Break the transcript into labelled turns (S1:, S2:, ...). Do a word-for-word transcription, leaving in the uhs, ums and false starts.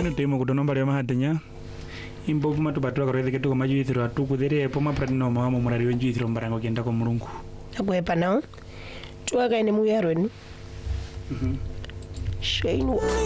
S1: Bueno, temo kutonomba lya mahadenya. Imbo kuma tubatwa koreze ketu ko majithiro atukuthere poma pratino mama murari wenjithiro mbarango kenda ko mulungu.
S2: Akwepa nawo. Tuwaka ene muyarweni.
S1: Mhm.
S2: Shane